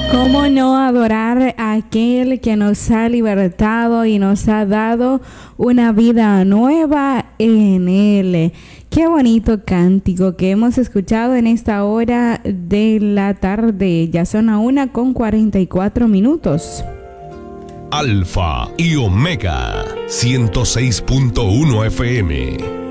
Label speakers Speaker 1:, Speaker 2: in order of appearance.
Speaker 1: ¿Cómo no adorar a aquel que nos ha libertado y nos ha dado una vida nueva en Él? Qué bonito cántico que hemos escuchado en esta hora de la tarde. Ya son 1:44.
Speaker 2: Alfa y Omega 106.1 FM.